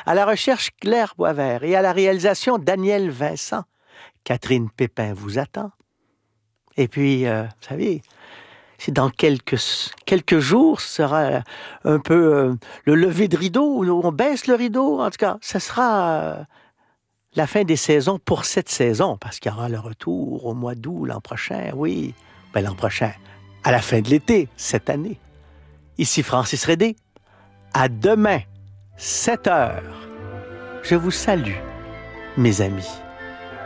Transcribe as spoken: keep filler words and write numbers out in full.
À la recherche, Claire Boisvert. Et à la réalisation, Daniel Vincent. Catherine Pépin vous attend. Et puis, euh, vous savez, c'est dans quelques, quelques jours, ce sera un peu euh, le lever de rideau, où on baisse le rideau. En tout cas, ce sera euh, la fin des saisons pour cette saison, parce qu'il y aura le retour au mois d'août l'an prochain, oui. Ben, l'an prochain, à la fin de l'été, cette année. Ici Francis Rédé. À demain, sept heures. Je vous salue, mes amis.